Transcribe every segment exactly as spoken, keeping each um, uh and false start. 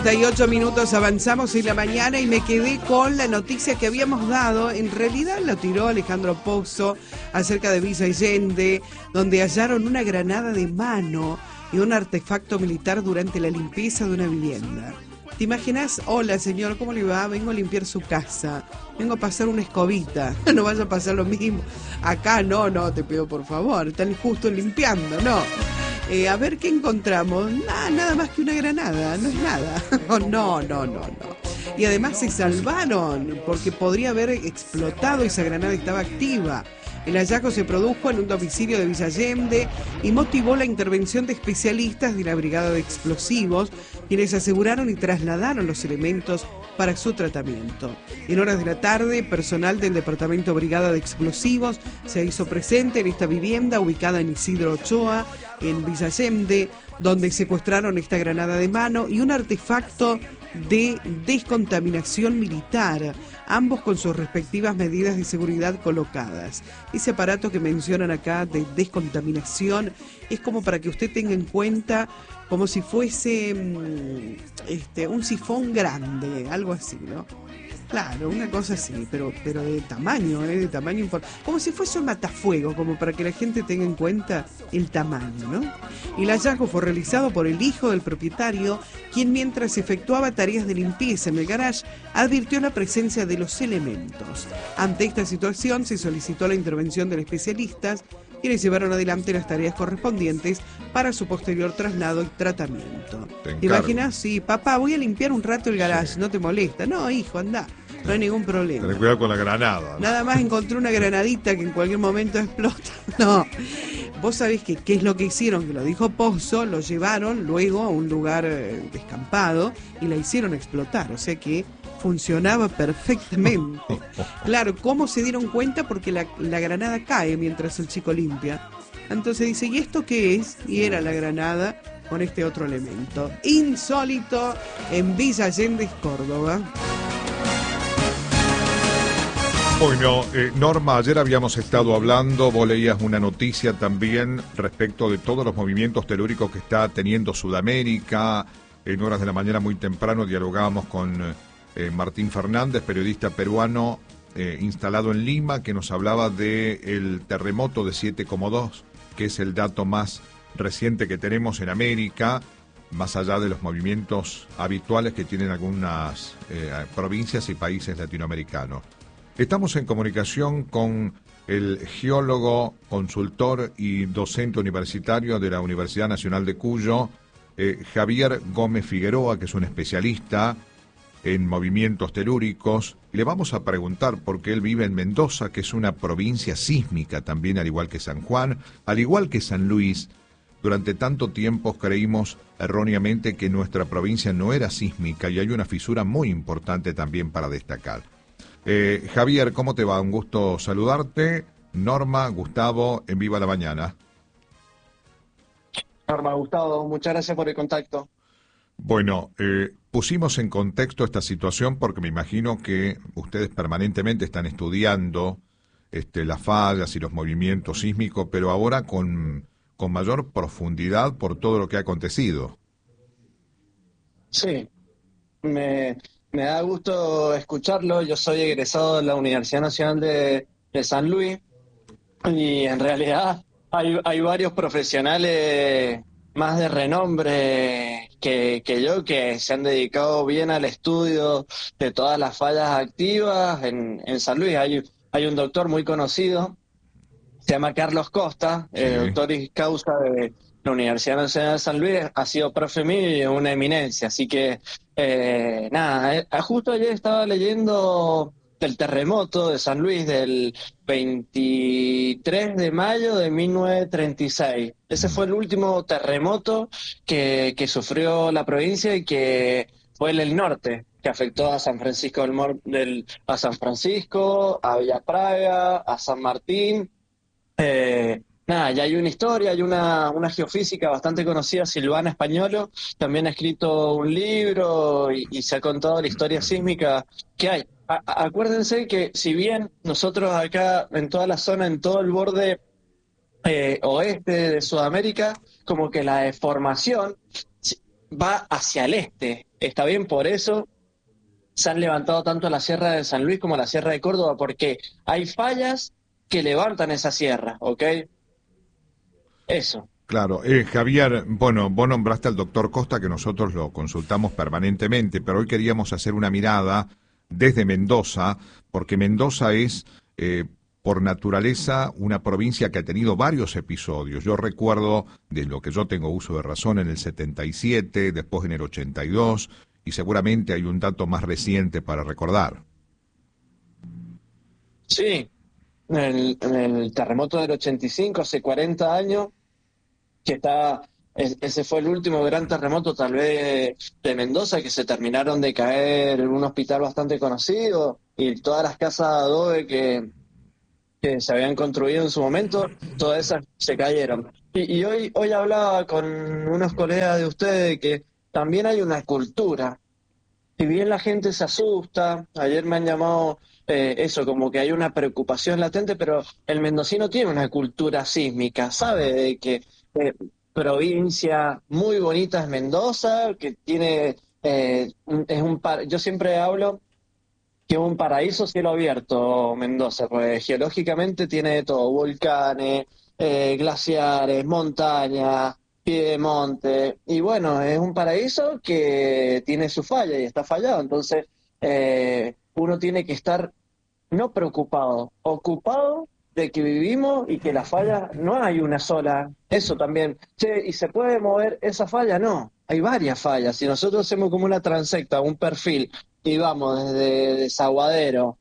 treinta y ocho minutos avanzamos en la mañana y me quedé con la noticia que habíamos dado. En realidad lo tiró Alejandro Pozzo acerca de Villa Allende, donde hallaron una granada de mano y un artefacto militar durante la limpieza de una vivienda. ¿Te imaginas? Hola señor, ¿cómo le va? Vengo a limpiar su casa. Vengo a pasar una escobita. No vaya a pasar lo mismo. Acá no, no, te pido por favor. Están justo limpiando, no. Eh, a ver qué encontramos. Nah, nada más que una granada, no es nada. No, no, no, no. Y además se salvaron porque podría haber explotado, esa granada estaba activa. El hallazgo se produjo en un domicilio de Villa Allende y motivó la intervención de especialistas de la Brigada de Explosivos, quienes aseguraron y trasladaron los elementos para su tratamiento. En horas de la tarde, personal del Departamento Brigada de Explosivos se hizo presente en esta vivienda ubicada en Isidro Ochoa, en Villa Allende, donde secuestraron esta granada de mano y un artefacto de descontaminación militar, ambos con sus respectivas medidas de seguridad colocadas. Ese aparato que mencionan acá de descontaminación es como para que usted tenga en cuenta como si fuese este, un sifón grande, algo así, ¿no? Claro, una cosa así, pero pero de tamaño, ¿eh? De tamaño importante. Como si fuese un matafuego, como para que la gente tenga en cuenta el tamaño, ¿no? Y el hallazgo fue realizado por el hijo del propietario, quien mientras efectuaba tareas de limpieza en el garage, advirtió la presencia de los elementos. Ante esta situación se solicitó la intervención de los especialistas, quienes llevaron adelante las tareas correspondientes para su posterior traslado y tratamiento. ¿Te, ¿Te imaginas? Sí, papá, voy a limpiar un rato el garage, sí. ¿No te molesta? No, hijo, anda. No hay ningún problema. Ten cuidado con la granada, ¿no? Nada más encontré una granadita que en cualquier momento explota. No. Vos sabés que qué es lo que hicieron, que lo dijo Pozzo, lo llevaron luego a un lugar eh, descampado y la hicieron explotar. O sea que funcionaba perfectamente. Claro, ¿cómo se dieron cuenta? Porque la, la granada cae mientras el chico limpia. Entonces dice, ¿y esto qué es? Y era la granada con este otro elemento. Insólito en Villa Allende, Córdoba. Bueno, eh, Norma, ayer habíamos estado hablando, vos leías una noticia también respecto de todos los movimientos telúricos que está teniendo Sudamérica. En horas de la mañana muy temprano dialogábamos con eh, Martín Fernández, periodista peruano eh, instalado en Lima, que nos hablaba del terremoto de siete coma dos, que es el dato más reciente que tenemos en América, más allá de los movimientos habituales que tienen algunas eh, provincias y países latinoamericanos. Estamos en comunicación con el geólogo, consultor y docente universitario de la Universidad Nacional de Cuyo, eh, Javier Gómez Figueroa, que es un especialista en movimientos telúricos. Y le vamos a preguntar por qué él vive en Mendoza, que es una provincia sísmica también, al igual que San Juan, al igual que San Luis. Durante tanto tiempo creímos erróneamente que nuestra provincia no era sísmica y hay una fisura muy importante también para destacar. Eh, Javier, ¿cómo te va? Un gusto saludarte. Norma, Gustavo, en Viva la Mañana. Norma, Gustavo, muchas gracias por el contacto. Bueno, eh, pusimos en contexto esta situación porque me imagino que ustedes permanentemente están estudiando este, las fallas y los movimientos sísmicos, pero ahora con, con mayor profundidad por todo lo que ha acontecido. Sí, me... Me da gusto escucharlo. Yo soy egresado de la Universidad Nacional de, de San Luis y en realidad hay, hay varios profesionales más de renombre que, que yo que se han dedicado bien al estudio de todas las fallas activas en, en San Luis. Hay, hay un doctor muy conocido, se llama Carlos Costa, sí. eh, doctor y causa de la Universidad Nacional de San Luis, ha sido profe mío y una eminencia, así que eh, nada, eh, justo ayer estaba leyendo del terremoto de San Luis del veintitrés de mayo de mil novecientos treinta y seis. Ese fue el último terremoto que, que sufrió la provincia y que fue en el norte, que afectó a San Francisco del, Mor del a San Francisco, a Villa Praga, a San Martín. Eh, Nada, ya hay una historia, hay una, una geofísica bastante conocida, Silvana Españolo, también ha escrito un libro y, y se ha contado la historia sísmica que hay. A, a, acuérdense que si bien nosotros acá en toda la zona, en todo el borde eh, oeste de Sudamérica, como que la deformación va hacia el este. Está bien, por eso se han levantado tanto la Sierra de San Luis como la Sierra de Córdoba, porque hay fallas que levantan esa sierra, ¿ok? Eso. Claro, eh, Javier, bueno, vos nombraste al doctor Costa, que nosotros lo consultamos permanentemente, pero hoy queríamos hacer una mirada desde Mendoza, porque Mendoza es, eh, por naturaleza, una provincia que ha tenido varios episodios. Yo recuerdo, de lo que yo tengo uso de razón, en el setenta y siete, después en el ochenta y dos, y seguramente hay un dato más reciente para recordar. Sí, en el, en el terremoto del ochenta y cinco, hace cuarenta años, que está, es- ese fue el último gran terremoto tal vez de Mendoza, que se terminaron de caer en un hospital bastante conocido y todas las casas de adobe que, que se habían construido en su momento, todas esas se cayeron. Y, y hoy, hoy hablaba con unos colegas de ustedes que también hay una cultura. Si bien la gente se asusta, ayer me han llamado eh, eso, como que hay una preocupación latente, pero el mendocino tiene una cultura sísmica, sabe de que eh, provincia muy bonita es Mendoza, que tiene, eh, un- es un par- yo siempre hablo que es un paraíso cielo abierto Mendoza, pues geológicamente tiene de todo, volcanes, eh, glaciares, montañas, piedemonte, y bueno, es un paraíso que tiene su falla y está fallado, entonces eh, uno tiene que estar no preocupado, ocupado de que vivimos y que la falla no hay una sola. Eso también. Che, ¿y se puede mover esa falla? No, hay varias fallas. Si nosotros hacemos como una transecta, un perfil, y vamos desde Desaguadero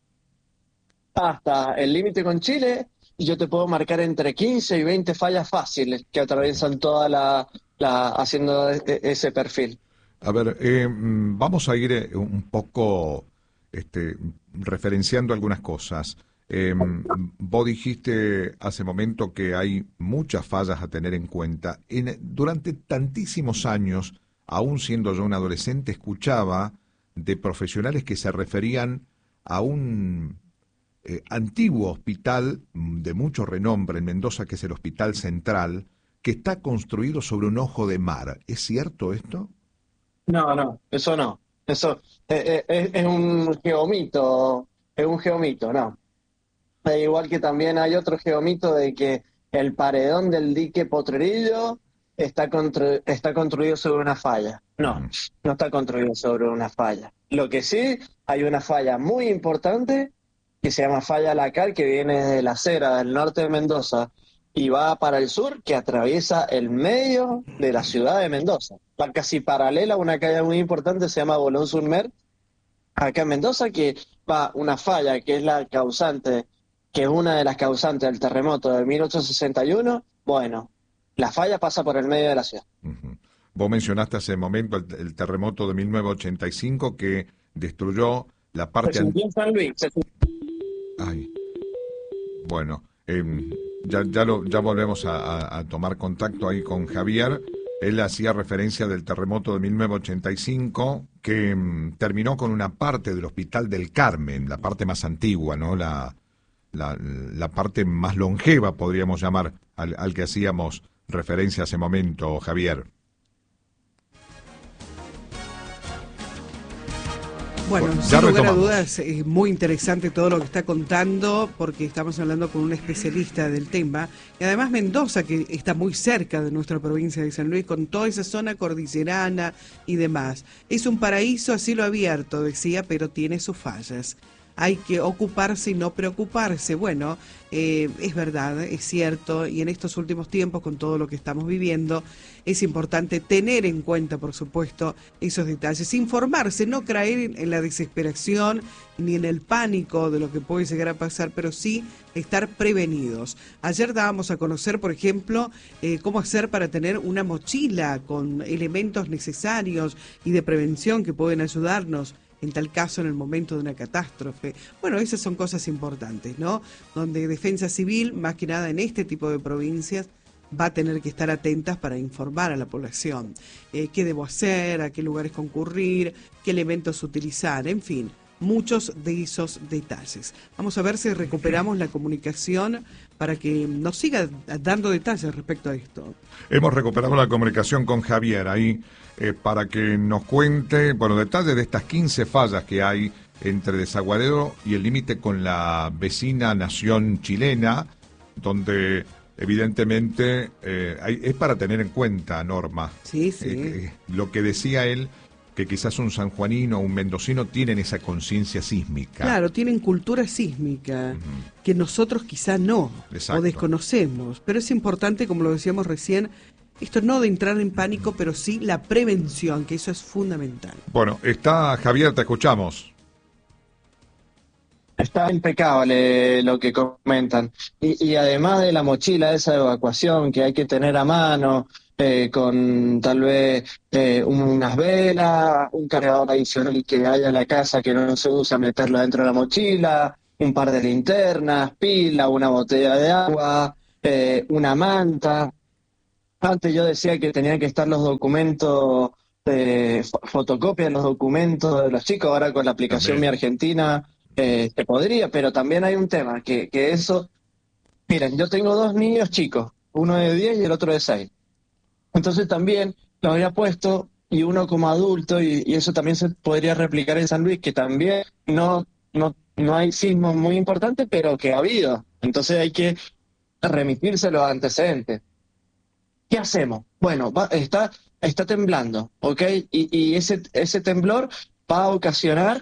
hasta el límite con Chile, y yo te puedo marcar entre quince y veinte fallas fáciles que atraviesan toda la, la haciendo e- e- ese perfil. A ver, eh, mm, vamos a ir eh, un poco este, referenciando algunas cosas. Eh, vos dijiste hace momento que hay muchas fallas a tener en cuenta. En- durante tantísimos años, aún siendo yo un adolescente, escuchaba de profesionales que se referían a un eh, antiguo hospital mm, de mucho renombre en Mendoza, que es el Hospital Central, que está construido sobre un ojo de mar. ¿Es cierto esto? No, no, eso no. Eso eh, eh, es, es un geomito, es un geomito, no. E igual que también hay otro geomito de que el paredón del dique Potrerillo está, constru- está construido sobre una falla. No, Ujú. no está construido sobre una falla. Lo que sí, hay una falla muy importante que se llama Falla Lacal, que viene de la Cera, del norte de Mendoza, y va para el sur, que atraviesa el medio de la ciudad de Mendoza. Va casi paralela a una calle muy importante, se llama Bolón Surmer, acá en Mendoza, que va una falla que es la causante, que es una de las causantes del terremoto de mil ochocientos sesenta y uno. Bueno, la falla pasa por el medio de la ciudad. Ujú. Vos mencionaste hace un momento el, el terremoto de mil novecientos ochenta y cinco que destruyó la Se parte... an- sintió en San Luis. Se Ay, bueno, em, ya, ya, lo, ya volvemos a, a- a tomar contacto ahí con Javier. Él hacía referencia del terremoto de mil novecientos ochenta y cinco que em, terminó con una parte del Hospital del Carmen, la parte más antigua, ¿no? La, la, la parte más longeva, podríamos llamar, al, al que hacíamos referencia hace momento, Javier. Bueno, Bueno, ya sin lugar a retomamos. dudas es muy interesante todo lo que está contando porque estamos hablando con un especialista del tema y además Mendoza, que está muy cerca de nuestra provincia de San Luis, con toda esa zona cordillerana y demás. Es un paraíso a cielo abierto, decía, pero tiene sus fallas. Hay que ocuparse y no preocuparse. Bueno, eh, es verdad, es cierto, y en estos últimos tiempos, con todo lo que estamos viviendo, es importante tener en cuenta, por supuesto, esos detalles, informarse, no caer en la desesperación ni en el pánico de lo que puede llegar a pasar, pero sí estar prevenidos. Ayer dábamos a conocer, por ejemplo, eh, cómo hacer para tener una mochila con elementos necesarios y de prevención que pueden ayudarnos en tal caso en el momento de una catástrofe. Bueno, esas son cosas importantes, ¿no? Donde Defensa Civil, más que nada en este tipo de provincias, va a tener que estar atentas para informar a la población. Eh, qué debo hacer, a qué lugares concurrir, qué elementos utilizar, en fin. muchos de esos detalles. Vamos a ver si recuperamos la comunicación para que nos siga dando detalles respecto a esto. Hemos recuperado la comunicación con Javier ahí eh, para que nos cuente, bueno, detalles de estas quince fallas que hay entre Desaguadero y el límite con la vecina nación chilena, donde evidentemente eh, hay, es para tener en cuenta, Norma. Sí, sí. Eh, lo que decía él, que quizás un sanjuanino o un mendocino tienen esa conciencia sísmica. Claro, tienen cultura sísmica, uh-huh. que nosotros quizá no, Exacto. o desconocemos. Pero es importante, como lo decíamos recién, esto no de entrar en pánico, pero sí la prevención, que eso es fundamental. Bueno, está Javier, te escuchamos. Está impecable lo que comentan. Y, y además de la mochila esa de evacuación que hay que tener a mano, eh, con tal vez eh, unas velas, un cargador adicional que haya en la casa que no se usa, meterlo dentro de la mochila, un par de linternas, pila, una botella de agua, eh, una manta. Antes yo decía que tenían que estar los documentos, eh, fotocopias de los documentos de los chicos, ahora con la aplicación También. Mi Argentina eh, se podría, pero también hay un tema, que, que eso, miren, yo tengo dos niños chicos, uno de diez y el otro de seis. Entonces también lo había puesto, y uno como adulto, y, y eso también se podría replicar en San Luis, que también no, no, no hay sismos muy importantes, pero que ha habido. Entonces hay que remitirse los antecedentes. ¿Qué hacemos? Bueno, va, está, está temblando, ¿ok? Y, y ese, ese temblor va a ocasionar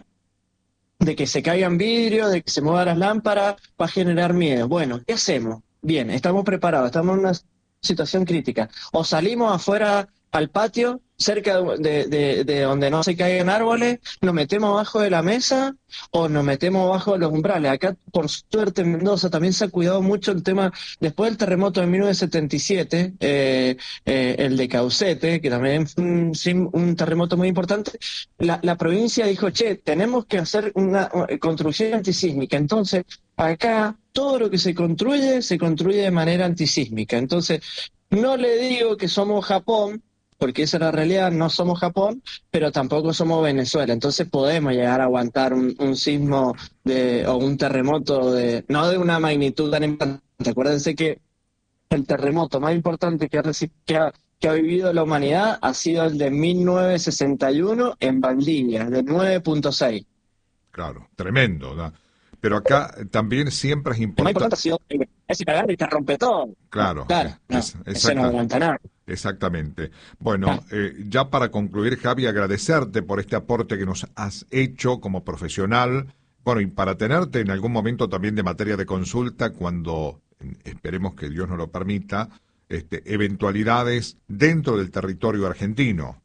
de que se caigan vidrios, de que se muevan las lámparas, va a generar miedo. Bueno, ¿qué hacemos? Bien, estamos preparados, estamos en una situación crítica. O salimos afuera al patio, cerca de, de, de donde no se caigan árboles, nos metemos abajo de la mesa o nos metemos abajo de los umbrales. Acá, por suerte, en Mendoza también se ha cuidado mucho el tema, después del terremoto de mil novecientos setenta y siete, eh, eh, el de Caucete, que también fue un, un terremoto muy importante, la, la provincia dijo, che, tenemos que hacer una, una construcción antisísmica. Entonces, acá todo lo que se construye, se construye de manera antisísmica. Entonces, no le digo que somos Japón, porque esa es la realidad, no somos Japón, pero tampoco somos Venezuela. Entonces podemos llegar a aguantar un, un sismo de, o un terremoto, de no de una magnitud tan importante. Acuérdense que el terremoto más importante que ha, que ha, que ha vivido la humanidad ha sido el de mil novecientos sesenta y uno en Valdivia, de nueve punto seis. Claro, tremendo, ¿no? Pero acá también siempre es importante. Lo más importante ha sido ese cagar y te rompe todo. Claro, claro, no, es, eso no aguanta nada. Exactamente. Bueno, Ah. eh, ya para concluir, Javi, agradecerte por este aporte que nos has hecho como profesional. Bueno, y para tenerte en algún momento también de materia de consulta, cuando esperemos que Dios nos lo permita, este, eventualidades dentro del territorio argentino.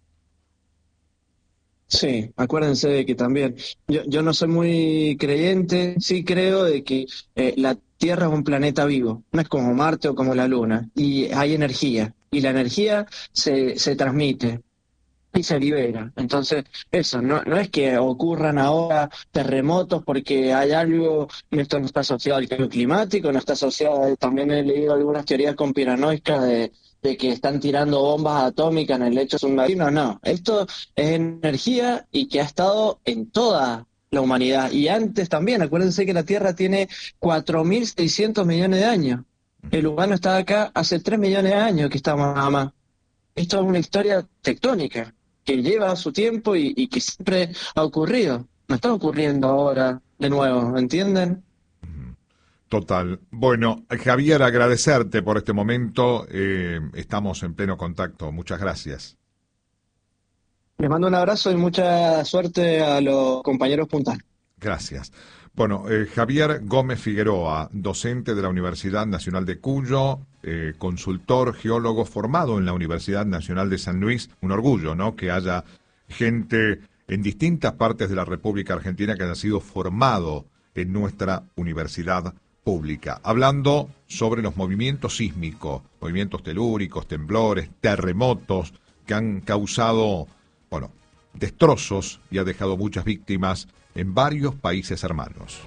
Sí, acuérdense de que también, yo, yo no soy muy creyente, sí creo de que eh, la Tierra es un planeta vivo, no es como Marte o como la Luna, y hay energía, y la energía se, se transmite y se libera. Entonces, eso, no, no es que ocurran ahora terremotos porque hay algo, y esto no está asociado al cambio climático, no está asociado, también he leído algunas teorías conspiranoicas de de que están tirando bombas atómicas en el lecho submarino. No, esto es energía y que ha estado en toda la humanidad. Y antes también, acuérdense que la Tierra tiene cuatro mil seiscientos millones de años. El humano estaba acá hace tres millones de años que estamos nada más. Esto es una historia tectónica que lleva su tiempo y, y que siempre ha ocurrido. No está ocurriendo ahora de nuevo, ¿entienden? Total. Bueno, Javier, agradecerte por este momento. Eh, estamos en pleno contacto. Muchas gracias. Les mando un abrazo y mucha suerte a los compañeros puntales. Gracias. Bueno, eh, Javier Gómez Figueroa, docente de la Universidad Nacional de Cuyo, eh, consultor, geólogo formado en la Universidad Nacional de San Luis. Un orgullo, ¿no?, que haya gente en distintas partes de la República Argentina que haya sido formado en nuestra universidad pública, hablando sobre los movimientos sísmicos, movimientos telúricos, temblores, terremotos que han causado, bueno, destrozos y ha dejado muchas víctimas en varios países hermanos.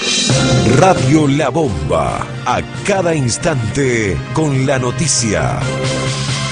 Radio La Bomba, a cada instante con la noticia.